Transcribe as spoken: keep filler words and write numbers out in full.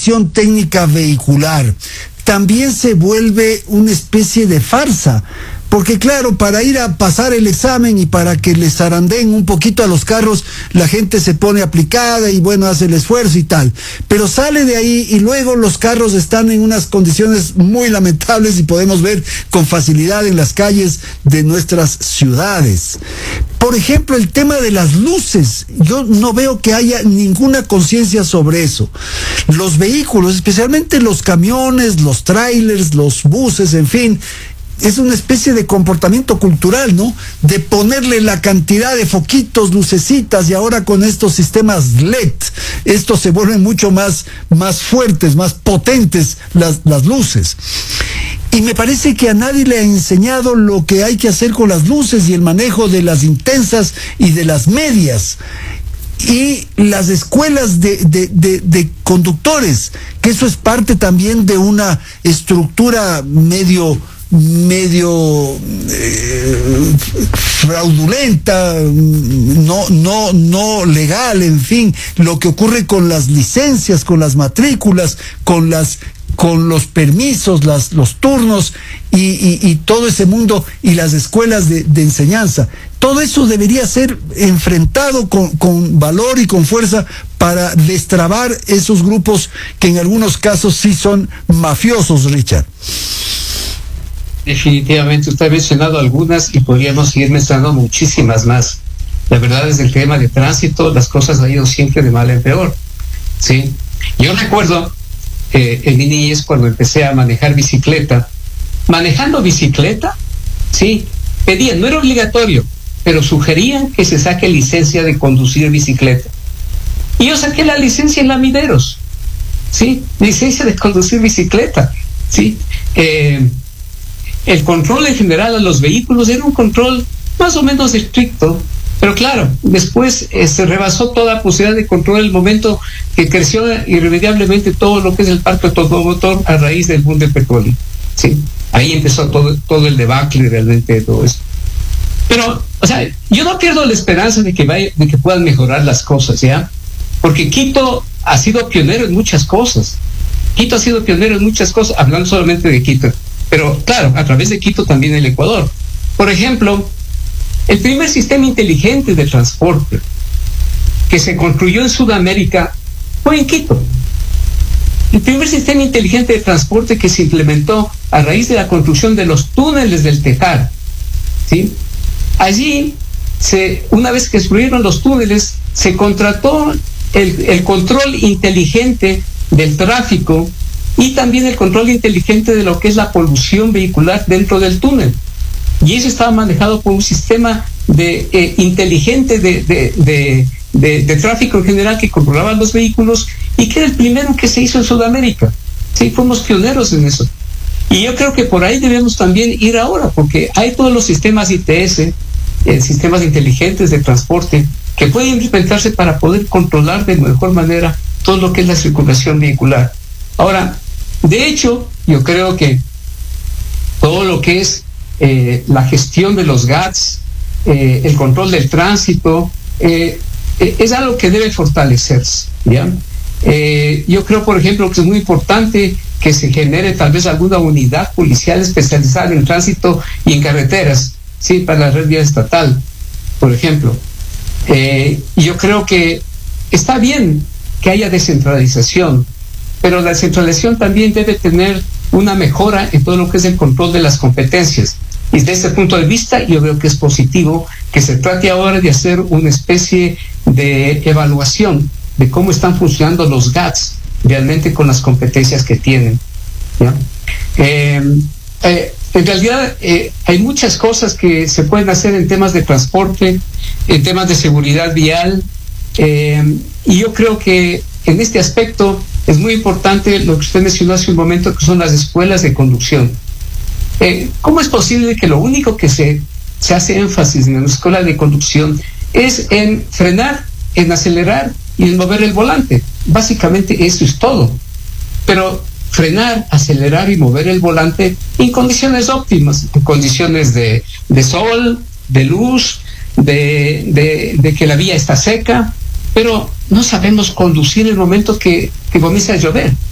revisión técnica vehicular también se vuelve una especie de farsa. Porque claro, para ir a pasar el examen y para que les zarandeen un poquito a los carros, la gente se pone aplicada y bueno, hace el esfuerzo y tal. Pero sale de ahí y luego los carros están en unas condiciones muy lamentables y podemos ver con facilidad en las calles de nuestras ciudades. Por ejemplo, el tema de las luces, yo no veo que haya ninguna conciencia sobre eso. Los vehículos, especialmente los camiones, los trailers, los buses, en fin, es una especie de comportamiento cultural, ¿no? De ponerle la cantidad de foquitos, lucecitas, y ahora con estos sistemas L E D, estos se vuelven mucho más, más fuertes, más potentes las, las luces. Y me parece que a nadie le ha enseñado lo que hay que hacer con las luces y el manejo de las intensas y de las medias. Y las escuelas de, de, de, de conductores, que eso es parte también de una estructura medio medio eh, fraudulenta, no, no, no legal, en fin, lo que ocurre con las licencias, con las matrículas, con las con los permisos, las, los turnos y, y, y todo ese mundo y las escuelas de, de enseñanza. Todo eso debería ser enfrentado con, con valor y con fuerza para destrabar esos grupos que en algunos casos sí son mafiosos, Richard. Definitivamente, usted ha mencionado algunas y podríamos seguir mencionando muchísimas más. La verdad es el tema de tránsito, las cosas han ido siempre de mal en peor. ¿Sí? Yo recuerdo eh, en mi niñez cuando empecé a manejar bicicleta. Manejando bicicleta, sí, pedían, no era obligatorio, pero sugerían que se saque licencia de conducir bicicleta. Y yo saqué la licencia en Lamideros, ¿sí? Licencia de conducir bicicleta, ¿sí? Eh, el control en general a los vehículos era un control más o menos estricto, pero claro, después eh, se rebasó toda posibilidad de control en el momento que creció irremediablemente todo lo que es el parque automotor a raíz del boom del petróleo, ¿sí? Ahí empezó todo, todo el debacle realmente de todo eso. Pero, o sea, yo no pierdo la esperanza de que, vaya, de que puedan mejorar las cosas, ¿ya? Porque Quito ha sido pionero en muchas cosas. Quito ha sido pionero en muchas cosas, hablando solamente de Quito. Pero, claro, a través de Quito también el Ecuador. Por ejemplo, el primer sistema inteligente de transporte que se construyó en Sudamérica fue en Quito. El primer sistema inteligente de transporte que se implementó a raíz de la construcción de los túneles del Tejar, ¿sí? Allí, se, una vez que construyeron los túneles, se contrató el, el control inteligente del tráfico y también el control inteligente de lo que es la polución vehicular dentro del túnel. Y eso estaba manejado por un sistema de, eh, inteligente de, de, de, de, de tráfico en general que controlaba los vehículos y que era el primero que se hizo en Sudamérica. Sí, fuimos pioneros en eso. Y yo creo que por ahí debemos también ir ahora, porque hay todos los sistemas I T S, eh, sistemas inteligentes de transporte, que pueden implementarse para poder controlar de mejor manera todo lo que es la circulación vehicular. Ahora, de hecho, yo creo que todo lo que es eh, la gestión de los G A T S, eh, el control del tránsito, eh, eh, es algo que debe fortalecerse, ¿ya? Eh, yo creo, por ejemplo, que es muy importante que se genere tal vez alguna unidad policial especializada en tránsito y en carreteras, sí, para la red vial estatal, por ejemplo. Eh, yo creo que está bien que haya descentralización, pero la descentralización también debe tener una mejora en todo lo que es el control de las competencias. Y desde ese punto de vista yo veo que es positivo que se trate ahora de hacer una especie de evaluación de cómo están funcionando los G A T S realmente con las competencias que tienen, ¿ya? Eh, eh, en realidad eh, hay muchas cosas que se pueden hacer en temas de transporte, en temas de seguridad vial, eh, y yo creo que en este aspecto es muy importante lo que usted mencionó hace un momento, que son las escuelas de conducción. Eh, ¿Cómo es posible que lo único que se, se hace énfasis en la escuela de conducción es en frenar, en acelerar y en mover el volante? Básicamente eso es todo. Pero frenar, acelerar y mover el volante en condiciones óptimas, en condiciones de, de sol, de luz, de, de, de que la vía está seca, pero no sabemos conducir en el momento que, que comienza a llover.